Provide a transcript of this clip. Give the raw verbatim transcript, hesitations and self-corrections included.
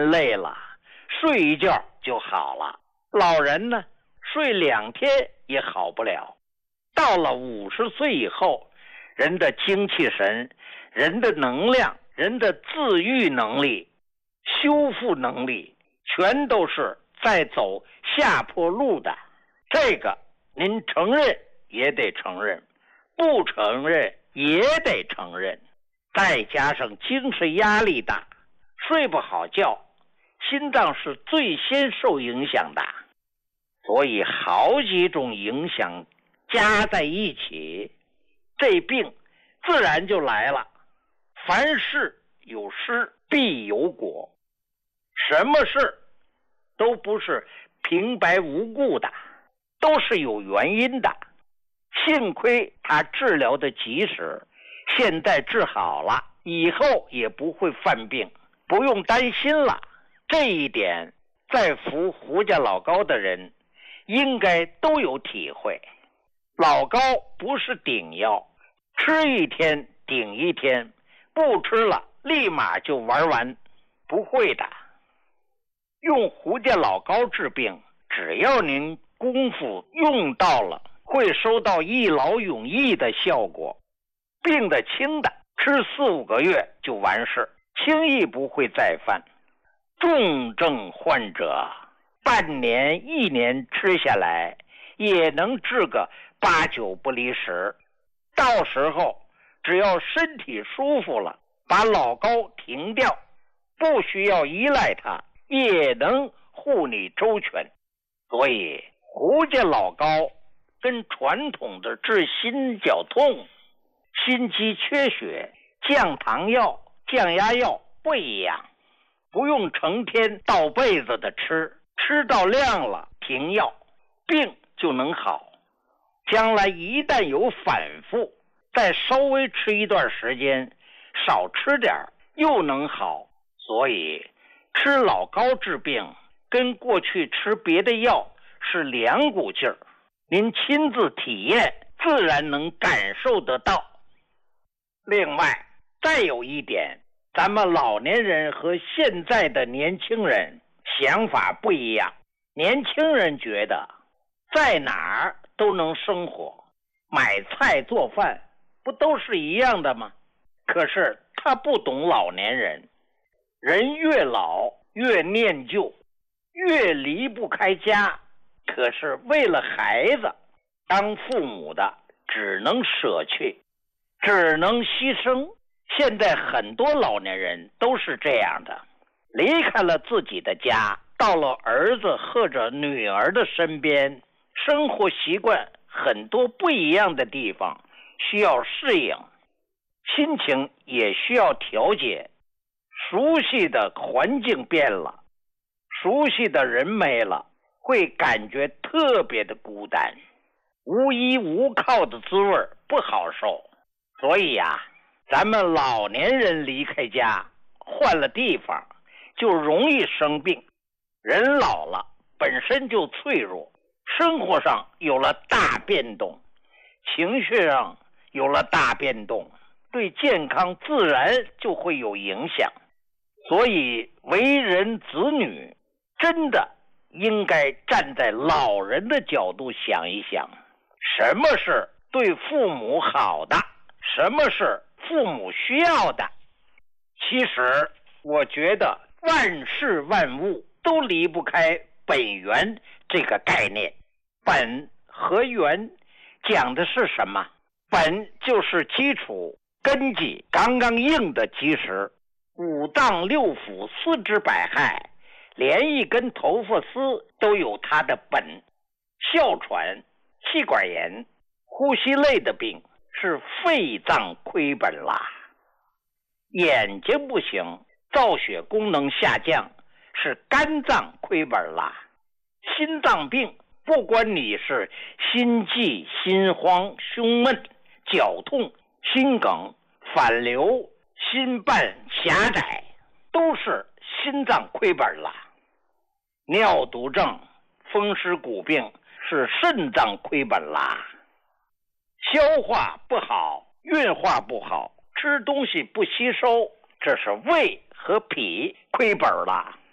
天累了，睡一觉就好了。老人呢，睡两天也好不了。到了五十岁以后，人的精气神、人的能量、人的自愈能力、修复能力，全都是在走下坡路的。这个您承认也得承认，不承认也得承认。再加上精神压力大，睡不好觉，心脏是最先受影响的。所以好几种影响加在一起，这病自然就来了。凡事有失必有果，什么事都不是平白无故的，都是有原因的。幸亏他治疗的及时，现在治好了，以后也不会犯病，不用担心了。这一点在服胡家老膏的人应该都有体会。老膏不是顶药，吃一天顶一天，不吃了立马就玩完，不会的。用胡家老膏治病，只要您功夫用到了，会收到一劳永逸的效果。病得轻的，吃四五个月就完事，轻易不会再犯。重症患者半年一年吃下来，也能治个八九不离十。到时候只要身体舒服了，把老膏停掉，不需要依赖它，也能护你周全。所以胡家老膏跟传统的治心绞痛、心肌缺血、降糖药、降压药不一样，不用成天倒被子的吃，吃到量了停药，病就能好。将来一旦有反复，再稍微吃一段时间，少吃点又能好。所以吃老膏治病跟过去吃别的药是两股劲儿，您亲自体验自然能感受得到。另外再有一点，咱们老年人和现在的年轻人想法不一样。年轻人觉得在哪儿都能生活，买菜做饭不都是一样的吗？可是他不懂老年人，人越老越念旧，越离不开家。可是为了孩子，当父母的只能舍弃，只能牺牲。现在很多老年人都是这样的，离开了自己的家，到了儿子或者女儿的身边，生活习惯很多不一样的地方需要适应，心情也需要调节。熟悉的环境变了，熟悉的人没了，会感觉特别的孤单，无依无靠的滋味不好受。所以呀、啊，咱们老年人离开家，换了地方，就容易生病。人老了本身就脆弱，生活上有了大变动，情绪上有了大变动，对健康自然就会有影响。所以为人子女真的应该站在老人的角度想一想，什么是对父母好的，什么是父母需要的。其实我觉得万事万物都离不开本源这个概念。本和源讲的是什么？本就是基础，根基刚刚硬的基石。五脏六腑四肢百骸，连一根头发丝都有它的本。哮喘、气管炎、呼吸类的病是肺脏亏本啦。眼睛不行，造血功能下降是肝脏亏本啦。心脏病不管你是心悸、心慌、胸闷、绞痛、心梗、反流、心瓣狭窄，都是心脏亏本了。尿毒症、风湿骨病是肾脏亏本啦。消化不好、运化不好、吃东西不吸收，这是胃和脾亏本了。